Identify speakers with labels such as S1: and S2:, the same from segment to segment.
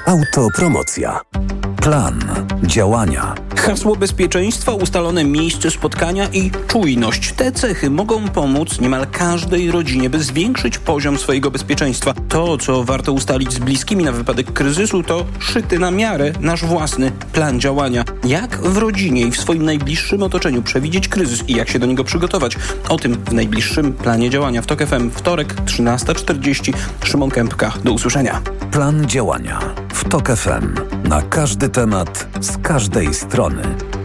S1: Autopromocja. Plan działania.
S2: Hasło bezpieczeństwa, ustalone miejsce spotkania i czujność. Te cechy mogą pomóc niemal każdej rodzinie, by zwiększyć poziom swojego bezpieczeństwa. To, co warto ustalić z bliskimi na wypadek kryzysu, to szyty na miarę nasz własny plan działania. Jak w rodzinie i w swoim najbliższym otoczeniu przewidzieć kryzys i jak się do niego przygotować? O tym w najbliższym planie działania w TOK FM. Wtorek, 13:40. Szymon Kępka. Do usłyszenia.
S1: Plan działania w TOK FM. Na każdy temat, z każdej strony.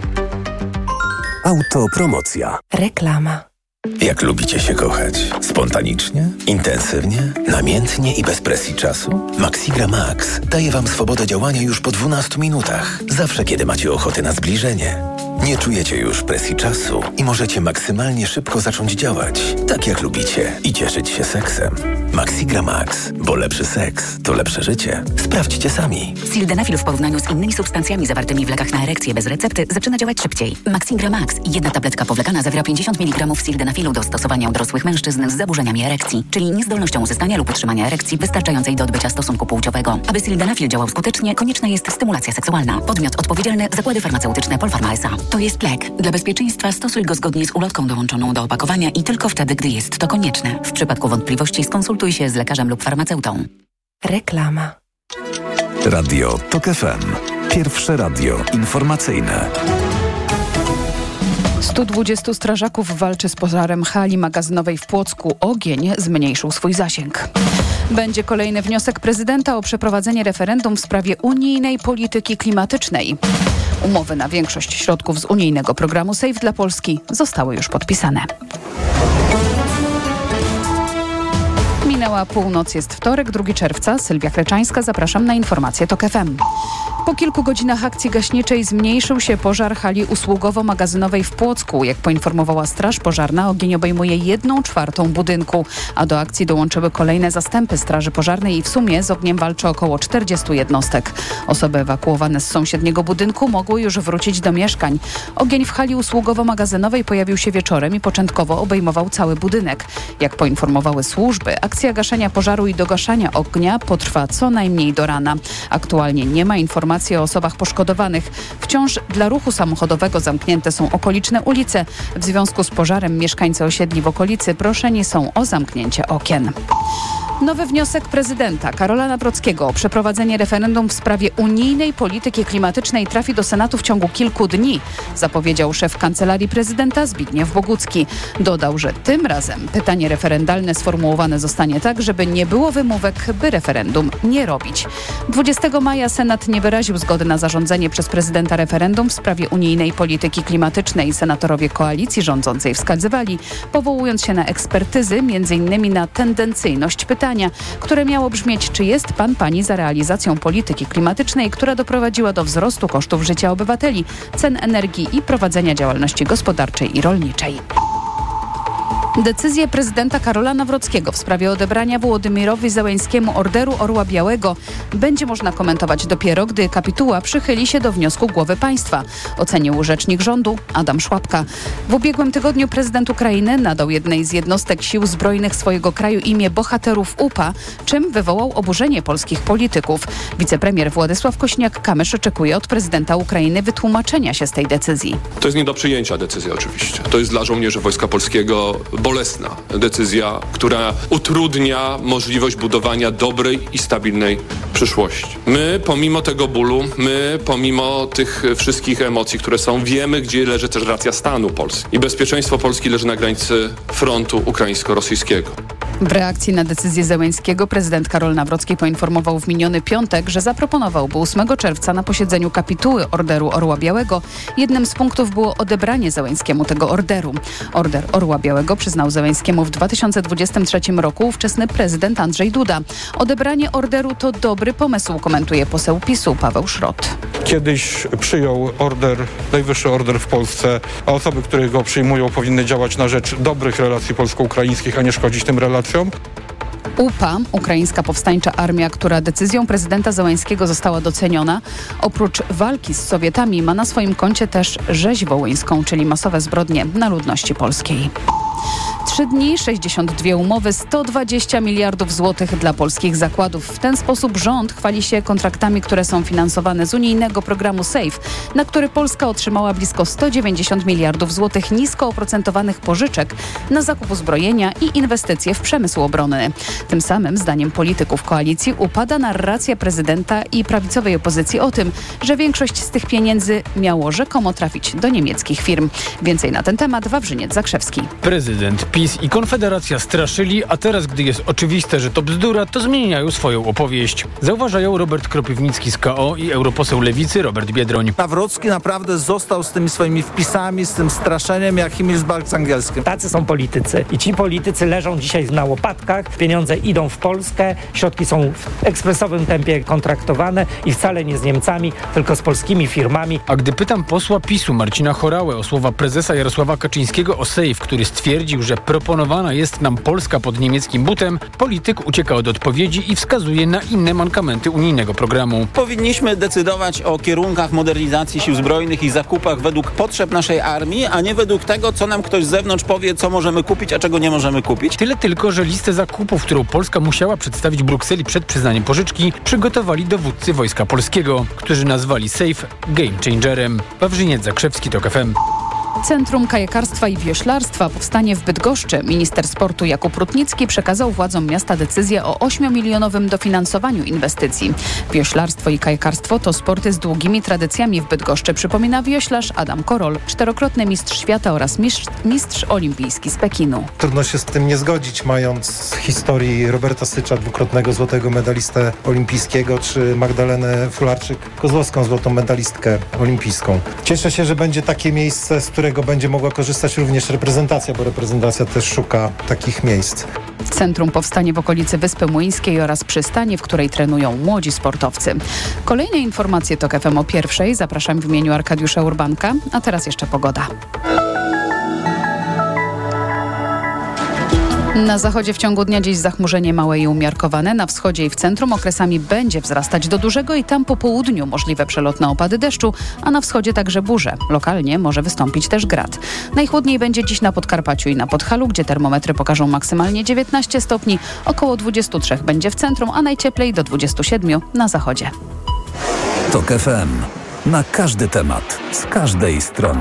S1: Autopromocja.
S3: Reklama.
S4: Jak lubicie się kochać? Spontanicznie? Intensywnie? Namiętnie i bez presji czasu? Maxigra Max daje Wam swobodę działania już po 12 minutach. Zawsze, kiedy macie ochotę na zbliżenie. Nie czujecie już presji czasu i możecie maksymalnie szybko zacząć działać, tak jak lubicie i cieszyć się seksem. Maxigra Max, bo lepszy seks to lepsze życie. Sprawdźcie sami.
S5: Sildenafil w porównaniu z innymi substancjami zawartymi w lekach na erekcję bez recepty zaczyna działać szybciej. Maxigra Max, jedna tabletka powlekana zawiera 50 mg sildenafilu do stosowania u dorosłych mężczyzn z zaburzeniami erekcji, czyli niezdolnością uzyskania lub utrzymania erekcji wystarczającej do odbycia stosunku płciowego. Aby sildenafil działał skutecznie, konieczna jest stymulacja seksualna. Podmiot odpowiedzialny: Zakłady Farmaceutyczne Polpharma S.A. To jest lek. Dla bezpieczeństwa stosuj go zgodnie z ulotką dołączoną do opakowania i tylko wtedy, gdy jest to konieczne. W przypadku wątpliwości skonsultuj się z lekarzem lub farmaceutą.
S3: Reklama.
S1: Radio TOK FM. Pierwsze radio informacyjne.
S6: 120 strażaków walczy z pożarem hali magazynowej w Płocku. Ogień zmniejszył swój zasięg. Będzie kolejny wniosek prezydenta o przeprowadzenie referendum w sprawie unijnej polityki klimatycznej. Umowy na większość środków z unijnego programu Save dla Polski zostały już podpisane. Minęła północ, jest wtorek, 2 czerwca. Sylwia Kleczańska, zapraszam na informacje TOK FM. Po kilku godzinach akcji gaśniczej zmniejszył się pożar hali usługowo-magazynowej w Płocku. Jak poinformowała Straż Pożarna, ogień obejmuje 1/4 budynku, a do akcji dołączyły kolejne zastępy Straży Pożarnej i w sumie z ogniem walczy około 40 jednostek. Osoby ewakuowane z sąsiedniego budynku mogły już wrócić do mieszkań. Ogień w hali usługowo-magazynowej pojawił się wieczorem i początkowo obejmował cały budynek. Jak poinformowały służby, akcja gaszenia pożaru i dogaszania ognia potrwa co najmniej do rana. Aktualnie nie ma informacji o osobach poszkodowanych. Wciąż dla ruchu samochodowego zamknięte są okoliczne ulice. W związku z pożarem mieszkańcy osiedli w okolicy proszeni są o zamknięcie okien. Nowy wniosek prezydenta Karola Nawrockiego o przeprowadzenie referendum w sprawie unijnej polityki klimatycznej trafi do Senatu w ciągu kilku dni, zapowiedział szef Kancelarii Prezydenta Zbigniew Bogucki. Dodał, że tym razem pytanie referendalne sformułowane zostanie tak, żeby nie było wymówek, by referendum nie robić. 20 maja Senat nie wyraził zgody na zarządzenie przez prezydenta referendum w sprawie unijnej polityki klimatycznej. Senatorowie koalicji rządzącej wskazywali, powołując się na ekspertyzy, m.in. na tendencyjność pytania, które miało brzmieć: czy jest pan, pani za realizacją polityki klimatycznej, która doprowadziła do wzrostu kosztów życia obywateli, cen energii i prowadzenia działalności gospodarczej i rolniczej. Decyzję prezydenta Karola Nawrockiego w sprawie odebrania Wołodymyrowi Zełenskiemu Orderu Orła Białego będzie można komentować dopiero, gdy kapituła przychyli się do wniosku głowy państwa, ocenił rzecznik rządu Adam Szłapka. W ubiegłym tygodniu prezydent Ukrainy nadał jednej z jednostek sił zbrojnych swojego kraju imię bohaterów UPA, czym wywołał oburzenie polskich polityków. Wicepremier Władysław Kośniak-Kamysz oczekuje od prezydenta Ukrainy wytłumaczenia się z tej decyzji.
S7: To jest nie do przyjęcia decyzja oczywiście. To jest dla żołnierzy Wojska Polskiego bolesna decyzja, która utrudnia możliwość budowania dobrej i stabilnej przyszłości. My pomimo tego bólu, pomimo tych wszystkich emocji, które są, wiemy, gdzie leży też racja stanu Polski. I bezpieczeństwo Polski leży na granicy frontu ukraińsko-rosyjskiego.
S6: W reakcji na decyzję Zełenskiego prezydent Karol Nawrocki poinformował w miniony piątek, że zaproponowałby 8 czerwca na posiedzeniu kapituły Orderu Orła Białego. Jednym z punktów było odebranie Zełenskiemu tego orderu. Order Orła Białego przyznał Zełenskiemu w 2023 roku ówczesny prezydent Andrzej Duda. Odebranie orderu to dobry pomysł, komentuje poseł PiS-u Paweł Szrot.
S8: Kiedyś przyjął order, najwyższy order w Polsce, a osoby, które go przyjmują, powinny działać na rzecz dobrych relacji polsko-ukraińskich, a nie szkodzić tym relacjom.
S6: UPA, Ukraińska Powstańcza Armia, która decyzją prezydenta Zełenskiego została doceniona, oprócz walki z Sowietami ma na swoim koncie też rzeź wołyńską, czyli masowe zbrodnie na ludności polskiej. 3 dni, 62 umowy, 120 miliardów złotych dla polskich zakładów. W ten sposób rząd chwali się kontraktami, które są finansowane z unijnego programu SAFE, na który Polska otrzymała blisko 190 miliardów złotych nisko oprocentowanych pożyczek na zakup uzbrojenia i inwestycje w przemysł obronny. Tym samym, zdaniem polityków koalicji, upada narracja prezydenta i prawicowej opozycji o tym, że większość z tych pieniędzy miało rzekomo trafić do niemieckich firm. Więcej na ten temat Wawrzyniec Zakrzewski.
S9: Prezydent, PiS i Konfederacja straszyli, a teraz, gdy jest oczywiste, że to bzdura, to zmieniają swoją opowieść. Zauważają Robert Kropiwnicki z KO i europoseł Lewicy Robert Biedroń.
S10: Nawrocki naprawdę został z tymi swoimi wpisami, z tym straszeniem jak Himmelsberg z angielskim.
S11: Tacy są politycy i ci politycy leżą dzisiaj na łopatkach, pieniądze idą w Polskę, środki są w ekspresowym tempie kontraktowane i wcale nie z Niemcami, tylko z polskimi firmami.
S9: A gdy pytam posła PiS-u Marcina Horałę o słowa prezesa Jarosława Kaczyńskiego o SAFE, który stwierdził, że proponowana jest nam Polska pod niemieckim butem, polityk ucieka od odpowiedzi i wskazuje na inne mankamenty unijnego programu.
S2: Powinniśmy decydować o kierunkach modernizacji sił zbrojnych i zakupach według potrzeb naszej armii, a nie według tego, co nam ktoś z zewnątrz powie, co możemy kupić, a czego nie możemy kupić.
S9: Tyle tylko, że listę zakupów, którą Polska musiała przedstawić Brukseli przed przyznaniem pożyczki, przygotowali dowódcy Wojska Polskiego, którzy nazwali SAFE game changerem. Wawrzyniec Zakrzewski, TOK FM.
S6: Centrum Kajakarstwa i Wioślarstwa powstanie w Bydgoszczy. Minister sportu Jakub Rutnicki przekazał władzom miasta decyzję o 8-milionowym dofinansowaniu inwestycji. Wioślarstwo i kajakarstwo to sporty z długimi tradycjami w Bydgoszczy, przypomina wioślarz Adam Korol, 4-krotny mistrz świata oraz mistrz olimpijski z Pekinu.
S12: Trudno się z tym nie zgodzić, mając z historii Roberta Sycza, 2-krotnego złotego medalistę olimpijskiego, czy Magdalenę Fularczyk-Kozłowską, złotą medalistkę olimpijską. Cieszę się, że będzie takie miejsce, z którego będzie mogła korzystać również reprezentacja, bo reprezentacja też szuka takich miejsc.
S6: Centrum powstanie w okolicy Wyspy Młyńskiej oraz przystani, w której trenują młodzi sportowcy. Kolejne informacje TOK FM o 1:00. Zapraszam w imieniu Arkadiusza Urbanka, a teraz jeszcze pogoda. Na zachodzie w ciągu dnia dziś zachmurzenie małe i umiarkowane. Na wschodzie i w centrum okresami będzie wzrastać do dużego i tam po południu możliwe przelotne opady deszczu, a na wschodzie także burze. Lokalnie może wystąpić też grad. Najchłodniej będzie dziś na Podkarpaciu i na Podhalu, gdzie termometry pokażą maksymalnie 19 stopni, około 23 będzie w centrum, a najcieplej do 27 na zachodzie.
S1: TOK FM. Na każdy temat, z każdej strony.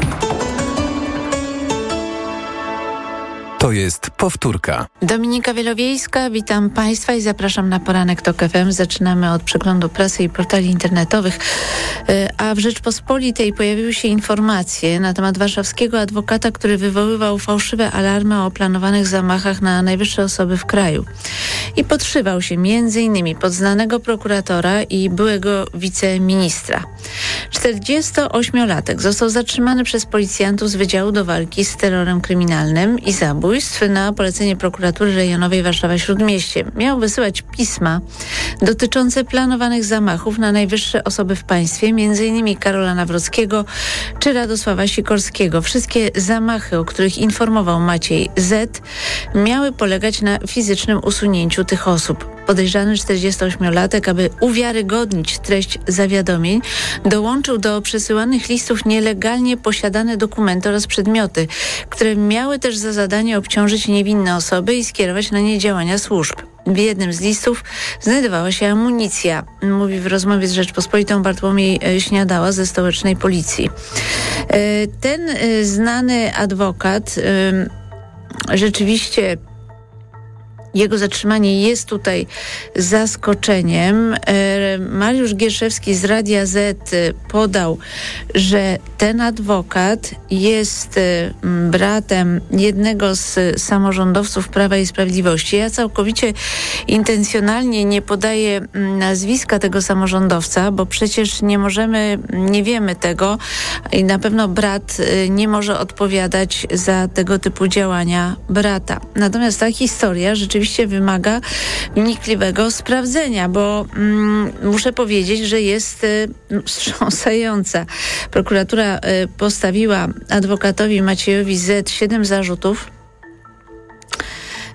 S1: To jest powtórka.
S13: Dominika Wielowiejska, witam Państwa i zapraszam na poranek TOK FM. Zaczynamy od przeglądu prasy i portali internetowych. A w Rzeczpospolitej pojawiły się informacje na temat warszawskiego adwokata, który wywoływał fałszywe alarmy o planowanych zamachach na najwyższe osoby w kraju. I podszywał się m.in. pod znanego prokuratora i byłego wiceministra. 48-latek został zatrzymany przez policjantów z Wydziału do Walki z Terrorem Kryminalnym i Zabójstw na polecenie prokuratury rejonowej Warszawa-Śródmieście. Miał wysyłać pisma dotyczące planowanych zamachów na najwyższe osoby w państwie, m.in. Karola Nawrockiego czy Radosława Sikorskiego. Wszystkie zamachy, o których informował Maciej Z., miały polegać na fizycznym usunięciu tych osób. Podejrzany 48-latek, aby uwiarygodnić treść zawiadomień, dołączył do przesyłanych listów nielegalnie posiadane dokumenty oraz przedmioty, które miały też za zadanie obciążyć niewinne osoby i skierować na nie działania służb. W jednym z listów znajdowała się amunicja, mówi w rozmowie z Rzeczpospolitą Bartłomiej Śniadała ze stołecznej policji. Ten znany adwokat rzeczywiście... Jego zatrzymanie jest tutaj zaskoczeniem. Mariusz Gierszewski z Radia Z podał, że ten adwokat jest bratem jednego z samorządowców Prawa i Sprawiedliwości. Ja całkowicie intencjonalnie nie podaję nazwiska tego samorządowca, bo przecież nie wiemy tego i na pewno brat nie może odpowiadać za tego typu działania brata. Natomiast ta historia rzeczywiście wymaga wnikliwego sprawdzenia, bo muszę powiedzieć, że jest wstrząsająca. Prokuratura postawiła adwokatowi Maciejowi Z 7 zarzutów.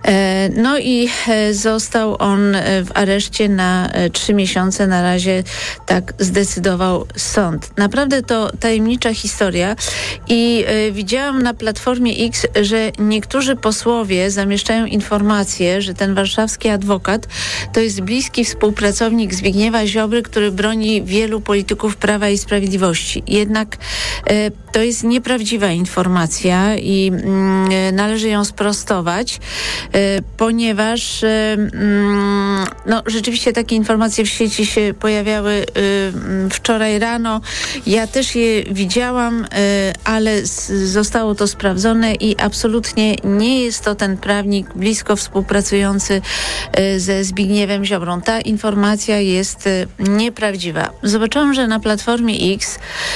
S13: No i został on w areszcie na 3 miesiące. Na razie tak zdecydował sąd. Naprawdę to tajemnicza historia i widziałam na Platformie X, że niektórzy posłowie zamieszczają informację, że ten warszawski adwokat to jest bliski współpracownik Zbigniewa Ziobry, który broni wielu polityków Prawa i Sprawiedliwości. Jednak to jest nieprawdziwa informacja i należy ją sprostować, ponieważ rzeczywiście takie informacje w sieci się pojawiały wczoraj rano. Ja też je widziałam, ale zostało to sprawdzone i absolutnie nie jest to ten prawnik blisko współpracujący ze Zbigniewem Ziobrą. Ta informacja jest nieprawdziwa. Zobaczyłam, że na Platformie X